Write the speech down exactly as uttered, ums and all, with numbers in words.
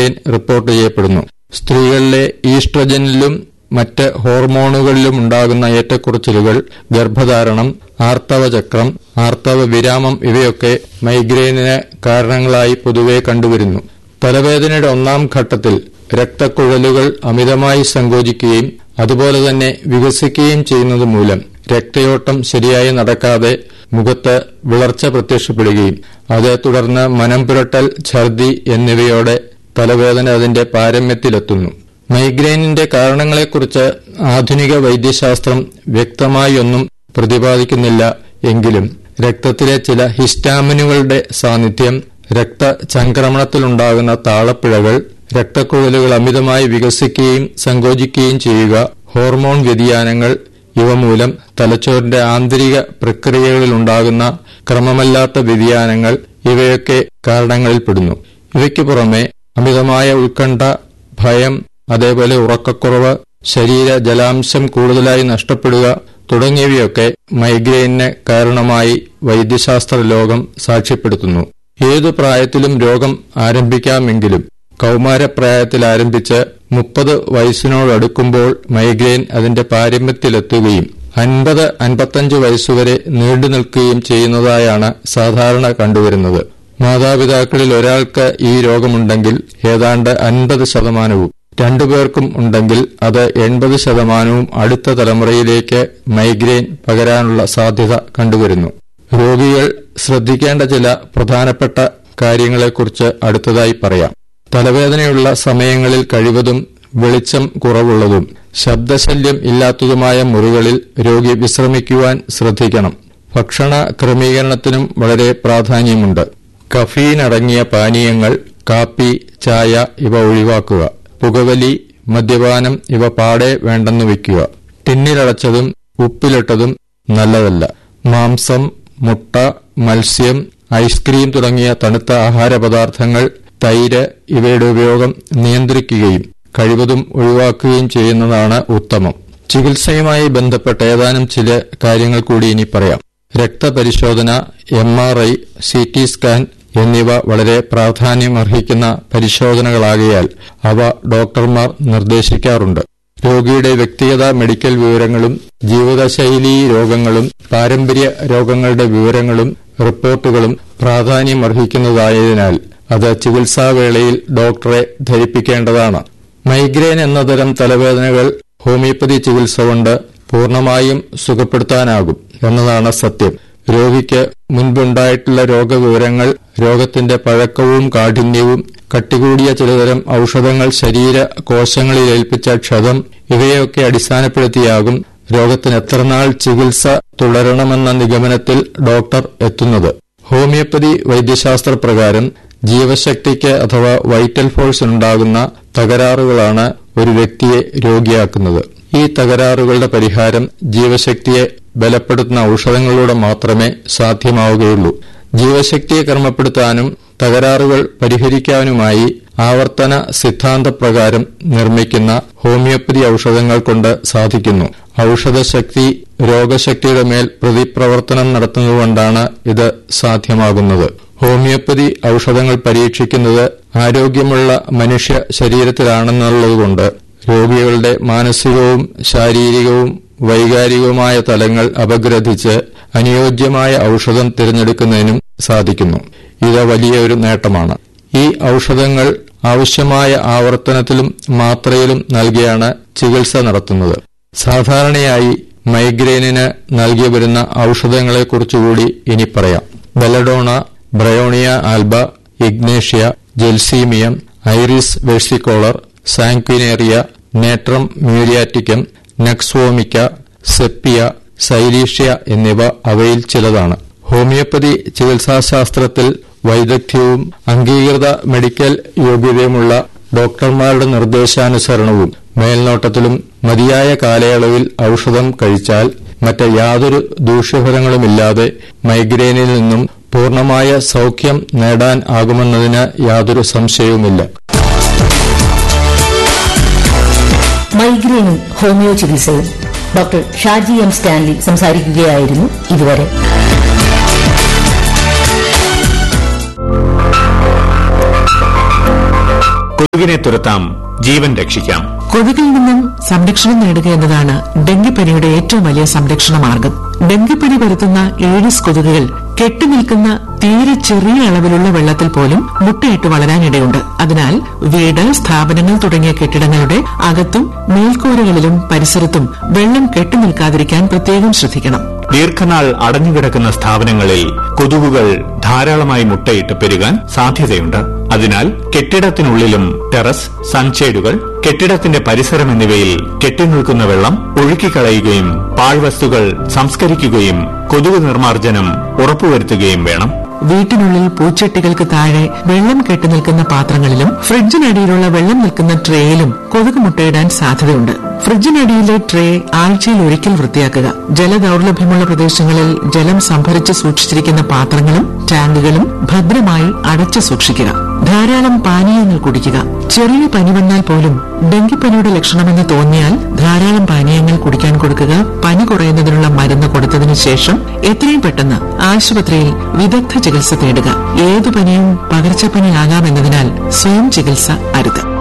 Migraine report ചെയ്യപ്പെടുന്നു. സ്ത്രീകളിലെ ഈസ്ട്രജനിലും മറ്റ് ഹോർമോണുകളിലും ഉണ്ടാകുന്ന ഏറ്റക്കുറച്ചിലുകൾ, ഗർഭധാരണം, ആർത്തവചക്രം, ആർത്തവ വിരാമം ഇവയൊക്കെ മൈഗ്രെയിനിന് കാരണങ്ങളായി പൊതുവെ കണ്ടുവരുന്നു. തലവേദനയുടെ ഒന്നാം ഘട്ടത്തിൽ രക്തക്കുഴലുകൾ അമിതമായി സങ്കോചിക്കുകയും അതുപോലെ തന്നെ വികസിക്കുകയും ചെയ്യുന്നത് മൂലം രക്തയോട്ടം ശരിയായി നടക്കാതെ മുഖത്ത് വിളർച്ച പ്രത്യക്ഷപ്പെടുകയും അതേ തുടർന്ന് മനം പുരട്ടൽ, ഛർദി എന്നിവയോടെ തലവേദന അതിന്റെ പാരമ്യത്തിലെത്തുന്നു. മൈഗ്രെയിനിന്റെ കാരണങ്ങളെക്കുറിച്ച് ആധുനിക വൈദ്യശാസ്ത്രം വ്യക്തമായി ഒന്നും പ്രതിപാദിക്കുന്നില്ല എങ്കിലും രക്തത്തിലെ ചില ഹിസ്റ്റാമിനുകളുടെ സാന്നിധ്യം, രക്തചംക്രമണത്തിലുണ്ടാകുന്ന താളപ്പിഴകൾ, രക്തക്കുഴലുകൾ അമിതമായി വികസിക്കുകയും സങ്കോചിക്കുകയും ചെയ്യുക, ഹോർമോൺ വ്യതിയാനങ്ങൾ ഇവ മൂലം തലച്ചോറിന്റെ ആന്തരിക പ്രക്രിയകളിലുണ്ടാകുന്ന ക്രമമല്ലാത്ത വ്യതിയാനങ്ങൾ ഇവയൊക്കെ കാരണങ്ങളിൽപ്പെടുന്നു. ഇവയ്ക്കു പുറമെ അമിതമായ ഉത്കണ്ഠ, ഭയം, അതേപോലെ ഉറക്കക്കുറവ്, ശരീര ജലാംശം കൂടുതലായി നഷ്ടപ്പെടുക തുടങ്ങിയവയൊക്കെ മൈഗ്രെയിനിന് കാരണമായി വൈദ്യശാസ്ത്ര ലോകം സാക്ഷ്യപ്പെടുത്തുന്നു. ഏതു പ്രായത്തിലും രോഗം ആരംഭിക്കാമെങ്കിലും കൌമാരപ്രായത്തിൽ ആരംഭിച്ച് മുപ്പത് വയസ്സിനോടടുക്കുമ്പോൾ മൈഗ്രെയിൻ അതിന്റെ പാരമ്യത്തിലെത്തുകയും അൻപത് അൻപത്തഞ്ച് വയസ്സുവരെ നീണ്ടു നിൽക്കുകയും ചെയ്യുന്നതായാണ് സാധാരണ കണ്ടുവരുന്നത്. മാതാപിതാക്കളിൽ ഒരാൾക്ക് ഈ രോഗമുണ്ടെങ്കിൽ ഏതാണ്ട് അൻപത് ശതമാനവും, രണ്ടുപേർക്കും ഉണ്ടെങ്കിൽ അത് എൺപത് ശതമാനവും അടുത്ത തലമുറയിലേക്ക് മൈഗ്രെയിൻ പകരാനുള്ള സാധ്യത കണ്ടുവരുന്നു. രോഗികൾ ശ്രദ്ധിക്കേണ്ട ചില പ്രധാനപ്പെട്ട കാര്യങ്ങളെക്കുറിച്ച് അടുത്തതായി പറയാം. തലവേദനയുള്ള സമയങ്ങളിൽ കഴിവതും വെളിച്ചം കുറവുള്ളതും ശബ്ദശല്യം ഇല്ലാത്തതുമായ മുറികളിൽ രോഗി വിശ്രമിക്കുവാൻ ശ്രദ്ധിക്കണം. ഭക്ഷണ ക്രമീകരണത്തിനും വളരെ പ്രാധാന്യമുണ്ട്. കഫീൻ അടങ്ങിയ പാനീയങ്ങൾ, കാപ്പി, ചായ ഇവ ഒഴിവാക്കുക. പുകവലി, മദ്യപാനം ഇവ പാടെ വേണ്ടെന്ന് വയ്ക്കുക. ടിന്നിലടച്ചതും ഉപ്പിലിട്ടതും നല്ലതല്ല. മാംസം, മുട്ട, മത്സ്യം, ഐസ്ക്രീം തുടങ്ങിയ തണുത്ത ആഹാരപദാർത്ഥങ്ങൾ, തൈര് ഇവയുടെ ഉപയോഗം നിയന്ത്രിക്കുകയും കഴിവതും ഒഴിവാക്കുകയും ചെയ്യുന്നതാണ് ഉത്തമം. ചികിത്സയുമായി ബന്ധപ്പെട്ട ഏതാനും ചില കാര്യങ്ങൾ കൂടി ഇനി പറയാം. രക്തപരിശോധന, M R I, C T scan എന്നിവ വളരെ പ്രാധാന്യമർഹിക്കുന്ന പരിശോധനകളാകയാൽ അവ ഡോക്ടർമാർ നിർദ്ദേശിക്കാറുണ്ട്. രോഗിയുടെ വ്യക്തിഗത മെഡിക്കൽ വിവരങ്ങളും ജീവിതശൈലീ രോഗങ്ങളും പാരമ്പര്യ രോഗങ്ങളുടെ വിവരങ്ങളും റിപ്പോർട്ടുകളും പ്രാധാന്യമർഹിക്കുന്നതായതിനാൽ അത് ചികിത്സാവേളയിൽ ഡോക്ടറെ ധരിപ്പിക്കേണ്ടതാണ്. മൈഗ്രെയിൻ എന്ന തരം തലവേദനകൾ ഹോമിയോപ്പതി ചികിത്സ കൊണ്ട് പൂർണ്ണമായും സുഖപ്പെടുത്താനാകും എന്നതാണ് സത്യം. രോഗിക്ക് മുൻപുണ്ടായിട്ടുള്ള രോഗവിവരങ്ങൾ, രോഗത്തിന്റെ പഴക്കവും കാഠിന്യവും, കട്ടികൂടിയ ചിലതരം ഔഷധങ്ങൾ ശരീര കോശങ്ങളിൽ ഏൽപ്പിച്ച ക്ഷതം ഇവയൊക്കെ അടിസ്ഥാനപ്പെടുത്തിയാകും രോഗത്തിന് എത്രനാൾ ചികിത്സ തുടരണമെന്ന നിഗമനത്തിൽ ഡോക്ടർ എത്തുന്നത്. ഹോമിയോപ്പതി വൈദ്യശാസ്ത്ര പ്രകാരം ജീവശക്തിക്ക് അഥവാ വൈറ്റൽ ഫോഴ്സിനുണ്ടാകുന്ന തകരാറുകളാണ് ഒരു വ്യക്തിയെ രോഗിയാക്കുന്നത്. ഈ തകരാറുകളുടെ പരിഹാരം ജീവശക്തിയെ ബലപ്പെടുത്തുന്ന ഔഷധങ്ങളിലൂടെ മാത്രമേ സാധ്യമാവുകയുള്ളൂ. ജീവശക്തിയെ ക്രമപ്പെടുത്താനും തകരാറുകൾ പരിഹരിക്കാനുമായി ആവർത്തന സിദ്ധാന്തപ്രകാരം നിർമ്മിക്കുന്ന ഹോമിയോപ്പതി ഔഷധങ്ങൾ കൊണ്ട് സാധിക്കുന്നു. ഔഷധശക്തി രോഗശക്തിയുടെ മേൽ പ്രതിപ്രവർത്തനം നടത്തുന്നതുകൊണ്ടാണ് ഇത് സാധ്യമാകുന്നത്. ഹോമിയോപ്പതി ഔഷധങ്ങൾ പരീക്ഷിക്കുന്നത് ആരോഗ്യമുള്ള മനുഷ്യ ശരീരത്തിലാണെന്നുള്ളതുകൊണ്ട് രോഗികളുടെ മാനസികവും ശാരീരികവും വൈകാരികവുമായ തലങ്ങൾ അപഗ്രഥിച്ച് അനുയോജ്യമായ ഔഷധം തിരഞ്ഞെടുക്കുന്നതിനും സാധിക്കുന്നു. ഇത് വലിയ ഒരു നേട്ടമാണ്. ഈ ഔഷധങ്ങൾ ആവശ്യമായ ആവർത്തനത്തിലും മാത്രയിലും നൽകിയാണ് ചികിത്സ നടത്തുന്നത്. സാധാരണയായി മൈഗ്രെയിനിന് നൽകി വരുന്ന ഔഷധങ്ങളെക്കുറിച്ചുകൂടി ഇനി പറയാം. Belladonna, Bryonia Alba, Ignatia, gelsemium, iris വെഴ്സിക്കോളർ, സാങ്ക്വിനേറിയ, നേട്രം മ്യൂരിയാറ്റിക്കം, നക്സ്വോമിക്ക, sepia, സൈലീഷ്യ എന്നിവ അവയിൽ ചിലതാണ്. ഹോമിയോപ്പതി ചികിത്സാശാസ്ത്രത്തിൽ വൈദഗ്ധ്യവും അംഗീകൃത മെഡിക്കൽ യോഗ്യതയുമുള്ള ഡോക്ടർമാരുടെ നിർദ്ദേശാനുസരണവും മേൽനോട്ടത്തിലും മതിയായ കാലയളവിൽ ഔഷധം കഴിച്ചാൽ മറ്റ് യാതൊരു ദൂഷ്യഫലങ്ങളുമില്ലാതെ മൈഗ്രെയിനിൽ നിന്നും പൂർണ്ണമായ സൌഖ്യം നേടാൻ ആകുമെന്നതിന് യാതൊരു സംശയവുമില്ല. മൈഗ്രെയിനും ഹോമിയോ ചികിത്സയും ഡോക്ടർ ഷാജി എം സ്റ്റാൻലി സംസാരിക്കുകയായിരുന്നു ഇതുവരെ. കൊതുകിനെ തുരത്താം, ജീവൻ രക്ഷിക്കാം. കൊതുകിൽ നിന്നും സംരക്ഷണം നേടുക എന്നതാണ് ഡെങ്കിപ്പനിയുടെ ഏറ്റവും വലിയ സംരക്ഷണ മാർഗം. ഡെങ്കിപ്പനി പരത്തുന്ന ഏഡിസ് കൊതുകുകൾ കെട്ടിനിൽക്കുന്ന തീരെ ചെറിയ അളവിലുള്ള വെള്ളത്തിൽ പോലും മുട്ടയിട്ട് വളരാനിടയുണ്ട്. അതിനാൽ വീട്, സ്ഥാപനങ്ങൾ തുടങ്ങിയ കെട്ടിടങ്ങളുടെ അകത്തും മേൽക്കൂരകളിലും പരിസരത്തും വെള്ളം കെട്ടിനിൽക്കാതിരിക്കാൻ പ്രത്യേകം ശ്രദ്ധിക്കണം. ദീർഘനാൾ അടഞ്ഞുകിടക്കുന്ന സ്ഥാപനങ്ങളിൽ കൊതുകുകൾ ധാരാളമായി മുട്ടയിട്ട് പെരുകാൻ സാധ്യതയുണ്ട്. അതിനാൽ കെട്ടിടത്തിനുള്ളിലും ടെറസ്, സൺഷേഡുകൾ, കെട്ടിടത്തിന്റെ പരിസരം എന്നിവയിൽ കെട്ടിനിൽക്കുന്ന വെള്ളം ഒഴുക്കിക്കളയുകയും പാഴ്വസ്തുക്കൾ സംസ്കരിക്കുകയും കൊതുക് നിർമ്മാർജ്ജനം ഉറപ്പുവരുത്തുകയും വേണം. വീട്ടിനുള്ളിൽ പൂച്ചട്ടികൾക്ക് താഴെ വെള്ളം കെട്ടിനിൽക്കുന്ന പാത്രങ്ങളിലും ഫ്രിഡ്ജിനടിയിലുള്ള വെള്ളം നിൽക്കുന്ന ട്രേയിലും കൊതുക് മുട്ടയിടാൻ സാധ്യതയുണ്ട്. ഫ്രിഡ്ജിനടിയിലെ ട്രേ ആഴ്ചയിൽ ഒരിക്കൽ വൃത്തിയാക്കുക. ജലദൌർലഭ്യമുള്ള പ്രദേശങ്ങളിൽ ജലം സംഭരിച്ച് സൂക്ഷിച്ചിരിക്കുന്ന പാത്രങ്ങളും ടാങ്കുകളും ഭദ്രമായി അടച്ചു സൂക്ഷിക്കുക. ധാരാളം പാനീയങ്ങൾ കുടിക്കുക. ചെറിയ പനി വന്നാൽ പോലും ഡെങ്കിപ്പനിയുടെ ലക്ഷണമെന്ന് തോന്നിയാൽ ധാരാളം പാനീയങ്ങൾ കുടിക്കാൻ കൊടുക്കുക. പനി കുറയുന്നതിനുള്ള മരുന്ന് കൊടുത്തതിനു ശേഷം എത്രയും പെട്ടെന്ന് ആശുപത്രിയിൽ വിദഗ്ധ ചികിത്സ തേടുക. ഏതു പനിയും പകർച്ചപ്പനിയാകാമെന്നതിനാൽ സ്വയം ചികിത്സ അരുത്.